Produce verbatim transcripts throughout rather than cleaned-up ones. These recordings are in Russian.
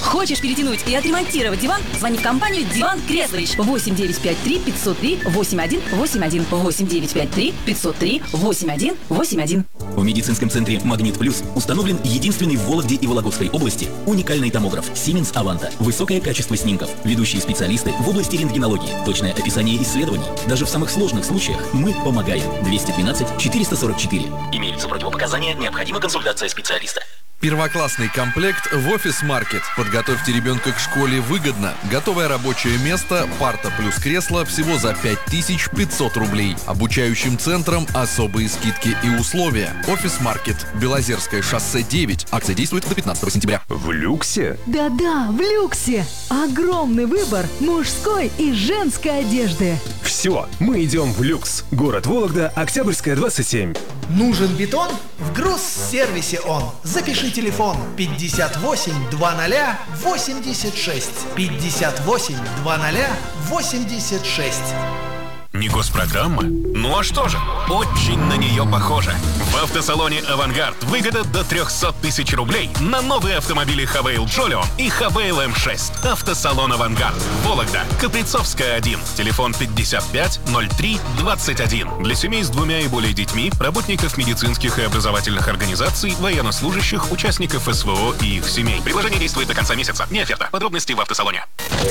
Хочешь перетянуть и отремонтировать диван? Звони в компанию «Диван Креслович». восемь девятьсот пятьдесят три пятьсот три восемьдесят один восемьдесят один. восемь девятьсот пятьдесят три пятьсот три восемьдесят один восемьдесят один. В медицинском центре «Магнит Плюс» установлен единственный в Вологде и Вологодской области уникальный томограф Siemens Avanta. Высокое качество снимков, ведущие специалисты в области рентгенологии, точное описание исследований. Даже в самых сложных случаях мы помогаем. двести двенадцать четыреста сорок четыре. Имеются противопоказания, необходима консультация специалиста. Первоклассный комплект в офис-маркет. Подготовьте ребенка к школе выгодно. Готовое рабочее место, парта плюс кресло всего за пять тысяч пятьсот рублей. Обучающим центрам особые скидки и условия. Офис-маркет. Белозерское шоссе девять. Акция действует до пятнадцатого сентября. В люксе? Да-да, в люксе. Огромный выбор мужской и женской одежды. Все, мы идем в люкс. Город Вологда, Октябрьская, двадцать семь. Нужен бетон? В Грузсервисе он. Запиши телефон пятьдесят восемь двадцать восемьдесят шесть. пятьдесят восемь двадцать восемьдесят шесть. Не госпрограмма? Ну а что же? Очень на нее похоже. В автосалоне «Авангард» выгода до триста тысяч рублей на новые автомобили Хавейл Джолион и Хавейл эм шесть. Автосалон «Авангард». Вологда. Каприцовская, один. Телефон пятьдесят пять ноль три двадцать один. Для семей с двумя и более детьми, работников медицинских и образовательных организаций, военнослужащих, участников эс вэ о и их семей. Предложение действует до конца месяца. Не оферта. Подробности в автосалоне.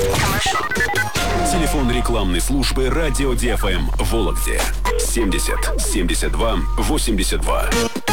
Телефон рекламной службы «Радио ди эф эм» в Вологде. семьдесят семьдесят два восемьдесят два.